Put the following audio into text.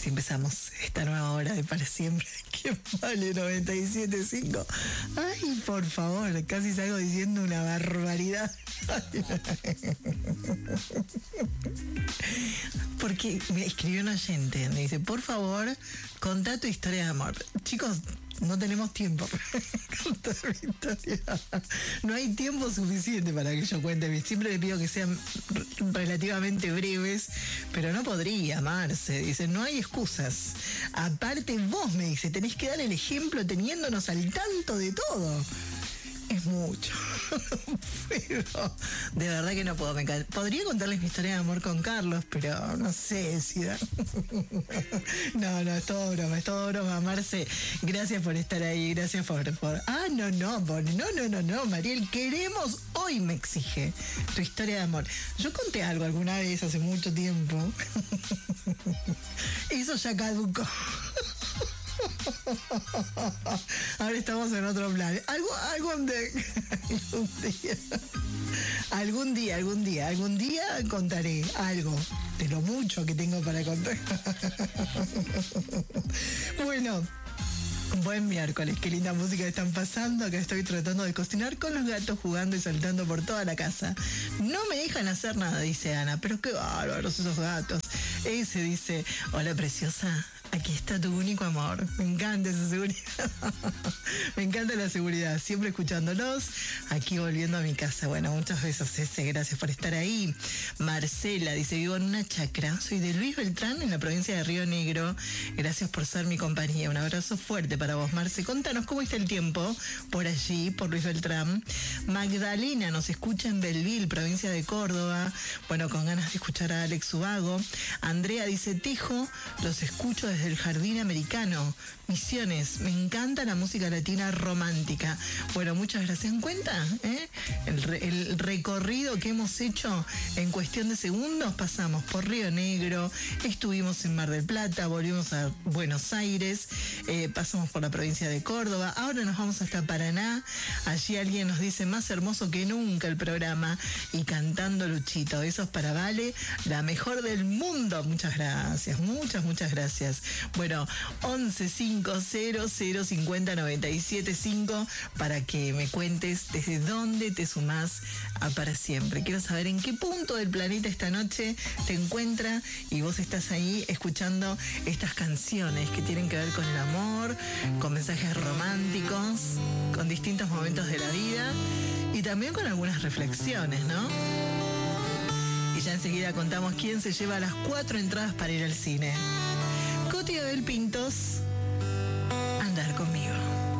Así empezamos esta nueva hora de Para Siempre, que vale 97.5. Ay, por favor, casi salgo diciendo una barbaridad. Porque me escribió un oyente, me dice, por favor, contá tu historia de amor. Chicos, no tenemos tiempo para contar mi historia. No hay tiempo suficiente para que yo cuente. Siempre le pido que sean relativamente breves, pero no podría, Marce. Dice, no hay excusas. Aparte vos, me dice, tenés que dar el ejemplo teniéndonos al tanto de todo. Es mucho. Pero de verdad que no puedo. Podría contarles mi historia de amor con Carlos, pero no sé si da. No, es todo broma, Marce. Gracias por estar ahí, gracias por... No, Mariel, queremos hoy, me exige tu historia de amor. Yo conté algo alguna vez hace mucho tiempo. Eso ya caducó. Ahora estamos en otro plan. Algún día contaré algo de lo mucho que tengo para contar. Bueno, buen miércoles, qué linda música están pasando. Acá estoy tratando de cocinar con los gatos, jugando y saltando por toda la casa. No me dejan hacer nada, dice Ana, pero qué bárbaros esos gatos. Ese dice, hola preciosa, aquí está tu único amor. Me encanta esa seguridad. Me encanta la seguridad. Siempre escuchándolos. Aquí volviendo a mi casa. Bueno, muchas besos, ese. Gracias por estar ahí. Marcela dice, vivo en una chacra. Soy de Luis Beltrán, en la provincia de Río Negro. Gracias por ser mi compañía. Un abrazo fuerte para vos, Marce. Contanos cómo está el tiempo por allí, por Luis Beltrán. Magdalena nos escucha en Belville, provincia de Córdoba. Bueno, con ganas de escuchar a Alex Ubago. Andrea dice, Tijo, los escucho desde el Jardín Americano, Misiones. Me encanta la música latina romántica. Bueno, muchas gracias. ¿En cuenta? El recorrido que hemos hecho en cuestión de segundos. Pasamos por Río Negro, estuvimos en Mar del Plata, volvimos a Buenos Aires, pasamos por la provincia de Córdoba, ahora nos vamos hasta Paraná. Allí alguien nos dice, más hermoso que nunca el programa, y cantando Luchito. Besos para Vale, la mejor del mundo. Muchas gracias, muchas gracias. Bueno, 1150050975 para que me cuentes desde dónde te sumás a Para Siempre. Quiero saber en qué punto del planeta esta noche te encuentra y vos estás ahí escuchando estas canciones que tienen que ver con el amor, con mensajes románticos, con distintos momentos de la vida y también con algunas reflexiones, ¿no? Y ya enseguida contamos quién se lleva las 4 entradas para ir al cine. Coti Abel Pintos